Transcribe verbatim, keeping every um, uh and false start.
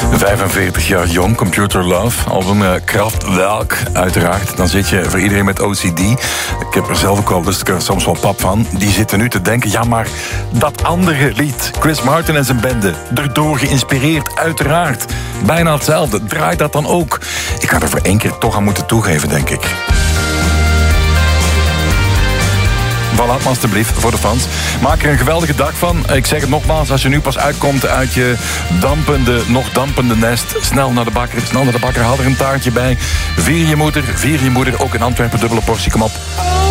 vijfenveertig jaar jong, Computer Love, album uh, Kraftwerk, uiteraard. Dan zit je voor iedereen met O C D. Ik heb er zelf ook wel dus er soms wel pap van. Die zitten nu te denken, ja maar dat andere lied, Chris Martin en zijn bende, erdoor geïnspireerd, uiteraard. Bijna hetzelfde, draait dat dan ook? Ik ga er voor één keer toch aan moeten toegeven, denk ik. Voilà, alstublieft, voor de fans. Maak er een geweldige dag van. Ik zeg het nogmaals, als je nu pas uitkomt uit je dampende, nog dampende nest, snel naar de bakker, snel naar de bakker, haal er een taartje bij. Vier je moeder, vier je moeder, ook in Antwerpen, dubbele portie, kom op.